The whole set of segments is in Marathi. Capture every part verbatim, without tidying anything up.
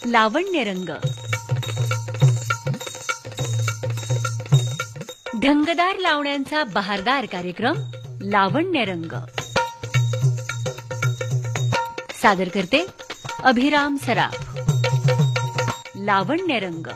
लावण्यरंग. ढंगदार लावण्यांचा बहारदार कार्यक्रम लावण्यरंग. सादर करते अभिराम सराफ. लावण्यरंग.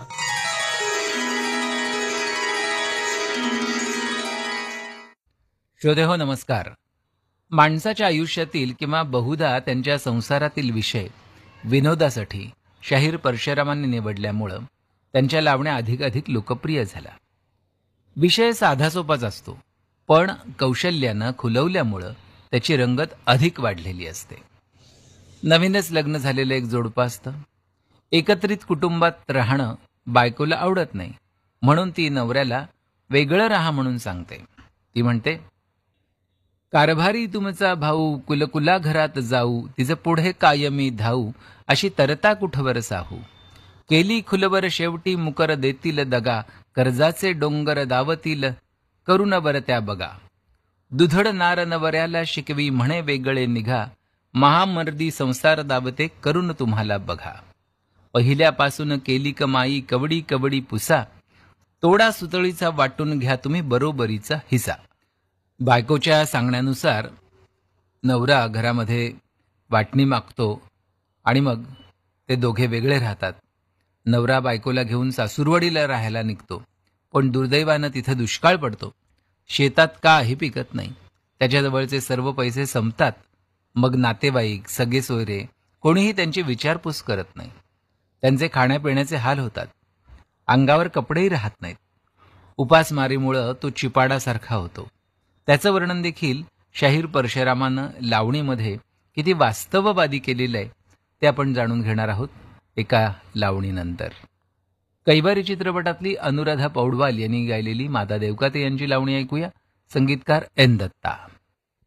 श्रोते हो, नमस्कार. माणसाच्या आयुष्यातील किंवा बहुधा त्यांच्या संसारातील विषय विनोदासाठी शाहीर परशुरामांनी निवडल्यामुळं त्यांच्या लावण्या अधिक अधिक लोकप्रिय झाल्या. विषय साधासोपाच असतो, पण कौशल्यानं खुलवल्यामुळं त्याची रंगत अधिक वाढलेली असते. नवीनच लग्न झालेलं एक जोडपं असतं. एकत्रित कुटुंबात राहणं बायकोला आवडत नाही, म्हणून ती नवऱ्याला वेगळं राहा म्हणून सांगते. ती म्हणते, कारभारी तुमचा भाऊ कुलकुला घरात जाऊ, तिचं पुढे कायमी धाऊ, अशी तरता कुठवर साहू. केली खुलवर शेवटी मुकर देतील दगा, कर्जाचे डोंगर दावतील करून बर त्या बगा. दुधड नार नवऱ्याला शिकवी म्हणे वेगळे निघा, महामर्दी संसार दावते करून तुम्हाला बघा. पहिल्यापासून केली कमाई कवडी कवडी पुसा, तोडा सुतळीचा वाटून घ्या तुम्ही बरोबरीचा हिसा. बायकोच्या सांगण्यानुसार नवरा घरामध्ये वाटणी मागतो आणि मग ते दोघे वेगळे राहतात. नवरा बायकोला घेऊन सासूरवाडीला राहायला निघतो, पण दुर्दैवानं तिथं दुष्काळ पडतो. शेतात काही पिकत नाही. त्याच्याजवळचे सर्व पैसे संपतात. मग नातेवाईक सगळे सोयरे कोणीही त्यांची विचारपूस करत नाही. त्यांचे खाण्यापिण्याचे हाल होतात. अंगावर कपडेही राहत नाहीत. उपासमारीमुळं तो चिपाडासारखा होतो. त्याचं वर्णन देखील शाहीर परशुरामानं लावणीमध्ये किती वास्तववादी केलेलं आहे ते आपण जाणून घेणार आहोत एका लावणीनंतर. कैवारी चित्रपटातली अनुराधा पौडवाल यांनी गायलेली माता देवकाते यांची लावणी ऐकूया. संगीतकार एन दत्ता.